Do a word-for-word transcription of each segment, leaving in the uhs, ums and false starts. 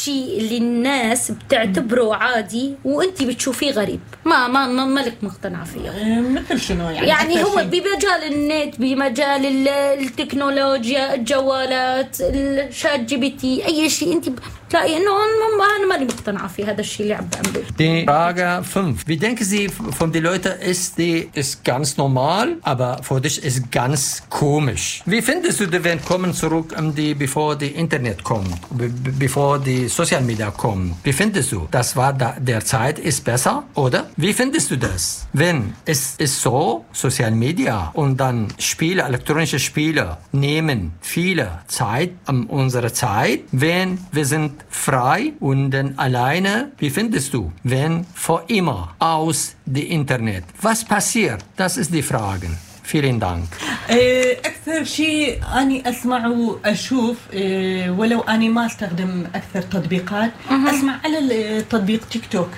الشيء اللي الناس بتعتبره عادي وانتي بتشوفيه غريب ما ما ما مالك مقتنعة فيه؟ مثل شنو يعني؟ يعني هو بمجال النت، بمجال التكنولوجيا، الجوالات، الشات جي بي تي، اي شيء انت بتلاقي انه انا ماني مقتنعة في هذا الشيء اللي عم بعمله. Die Frage fünf. Wie denken Sie von den Leuten, ist die ist ganz normal, aber für dich ist ganz komisch. Wie findest du, wenn kommen zurück, um die, bevor die Internet kommt, be, bevor die Social Media kommen? Wie findest du? Das war da, der Zeit ist besser, oder? Wie findest du das? Wenn es ist so, Social Media und dann Spiele, elektronische Spiele nehmen viele Zeit an unserer Zeit, wenn wir sind frei und dann alleine. Wie findest du, wenn vor immer aus dem Internet? Was passiert? Das ist die Frage. Vielen Dank. أكثر شيء أني أسمع وأشوف ولو أني ما أستخدم أكثر تطبيقات أسمع على التطبيق تيك توك.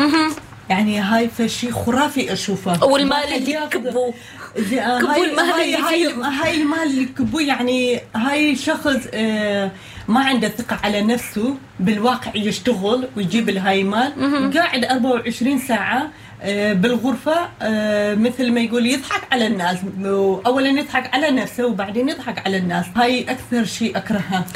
يعني هاي فشي خرافي أشوفه. والمال اللي كبوا كبوا المال هاي هاي هاي المال اللي كبوا يعني هاي شخص ما عنده ثقة على نفسه بالواقع يشتغل ويجيب الهاي مال قاعد أربعة وعشرين ساعة بالغرفة مثل ما يقول يضحك على الناس. أولا يضحك على نفسه وبعدين يضحك على الناس. هاي أكثر شيء أكرهها.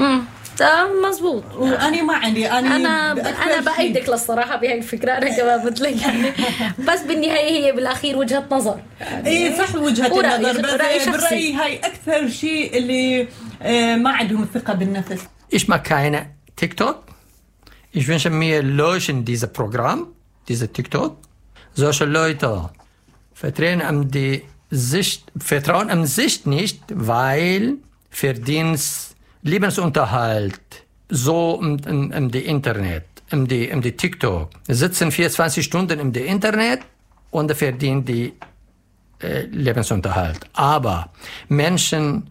تمام مزبوط. وأنا ما عندي أنا أنا أنا بأيدك للصراحة بهاي الفكرة. أنا كمان مثلك يعني بس بالنهاية هي بالأخير وجهة نظر. يعني إيه صح وجهة النظر بس برأيي هاي أكثر شيء اللي ما عندهم ثقة بالنفس. Ich mag keine TikTok. Ich wünsche mir löschen dieses Programm, diese TikTok. Solche Leute vertrauen am die Sicht, vertrauen am Sicht nicht, weil Verdienst, Lebensunterhalt so im, im, im die Internet, im die, im die TikTok. Sitzen vierundzwanzig Stunden im die Internet und verdienen die äh, Lebensunterhalt. Aber Menschen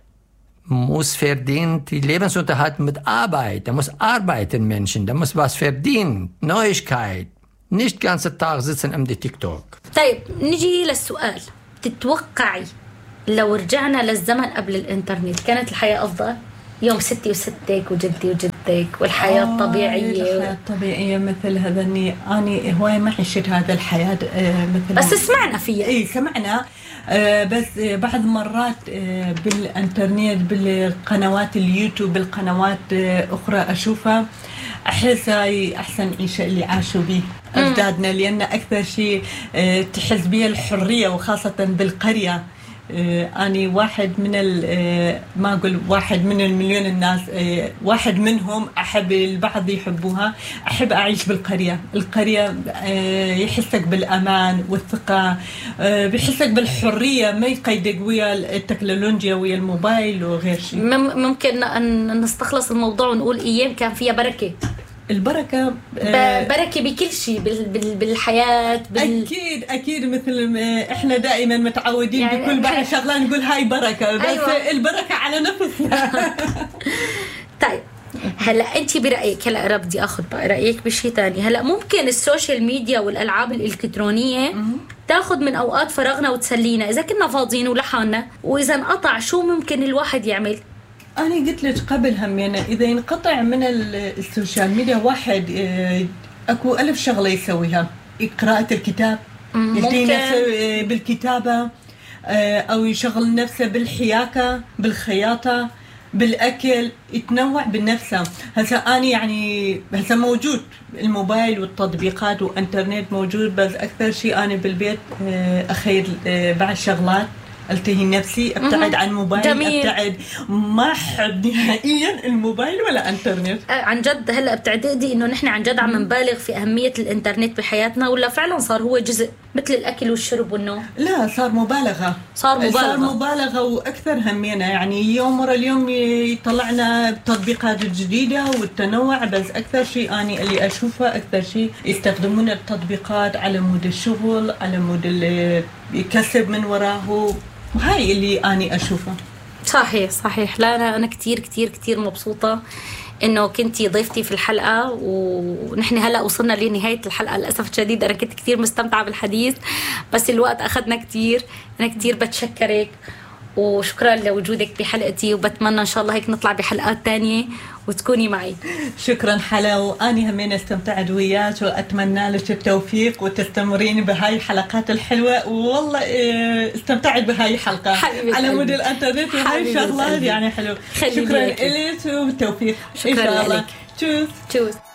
muss verdienen die Lebensunterhalt mit Arbeit. Da muss arbeiten Menschen, da muss was verdienen, Neuigkeit. nicht ganze Tag sitzen am تيك توك. طيب نجي للسؤال، تتوقعي لو رجعنا للزمن قبل الانترنت كانت الحياة أفضل؟ يوم ستي وستك وجدي وجدتك والحياة آه الطبيعية. الحياة الطبيعية مثل هذا اني اني هواي ما عشت هذا الحياة مثل بس سمعنا فيها. اي سمعنا آه بس بعض مرات آه بالانترنت بالقنوات اليوتيوب بالقنوات آه اخرى اشوفها احس هاي احسن عيشة اللي عاشوا به اجدادنا، لان اكثر شيء آه تحس بها الحرية وخاصة بالقرية. أني واحد من ما أقول واحد من المليون الناس، واحد منهم أحب البعض يحبوها. أحب أعيش بالقرية. القرية يحسك بالأمان والثقة، بيحسك بالحرية، ما يقيدك ويا التكنولوجيا ويا الموبايل وغير شيء. ممكن أن نستخلص الموضوع ونقول أيام كان فيها بركة. البركة بركة بكل شيء بالحياة بال... أكيد أكيد مثل ما إحنا دائما متعودين يعني بكل بعد شغلة نقول هاي بركة، بس أيوة. البركة على نفسنا. طيب هلا أنت برأيك، هلا أنا بدي أخذ رأيك بشيء تاني. هلا ممكن السوشيال ميديا والألعاب الإلكترونية تاخذ من أوقات فراغنا وتسلينا إذا كنا فاضيين ولحالنا، وإذا انقطع شو ممكن الواحد يعمل؟ أنا قلت لك قبل هم يعني إذا ينقطع من السوشيال ميديا واحد أكو ألف شغلة يسويها. قراءة الكتاب، يهدي نفسه بالكتابة، أو يشغل نفسه بالحياكة بالخياطة بالأكل، يتنوع بالنفسه. هسا أنا يعني هسا موجود الموبايل والتطبيقات والإنترنت موجود، بس أكثر شيء أنا بالبيت أخير بعض شغلات التهي نفسي، ابتعد عن موبايل. جميل. ابتعد، ما احب نهائيا الموبايل ولا انترنت. عن جد هلا بتعتقدي انه نحن عن جد عم نبالغ في اهميه الانترنت بحياتنا، ولا فعلا صار هو جزء مثل الاكل والشرب والنوم؟ لا صار مبالغه. صار مبالغه صار مبالغه واكثر همينا. يعني يوم ورا اليوم يطلعنا تطبيقات جديده والتنوع، بس اكثر شيء اني اللي اشوفه اكثر شيء يستخدمون التطبيقات على مود الشغل، على مود اللي يكسب من وراه. هاي اللي أنا أشوفه. صحيح صحيح. لا أنا أنا كتير كتير كتير مبسوطة إنه كنتي ضيفتي في الحلقة، ونحن هلأ وصلنا لنهاية الحلقة للأسف الشديد. أنا كنت كتير مستمتعة بالحديث بس الوقت أخذنا كتير. أنا كتير بتشكرك وشكرا لوجودك بحلقتي، وبتمنى إن شاء الله هيك نطلع بحلقات تانية وتكوني معي. شكرا حلا، وأني همين استمتعت وياك وأتمنى لك التوفيق وتستمرين بهاي الحلقات الحلوة. والله استمتعت بهاي الحلقة على مود الانترنت وهاي شغلات يعني حلو. شكرا لك والتوفيق إن شاء الله. تشوز.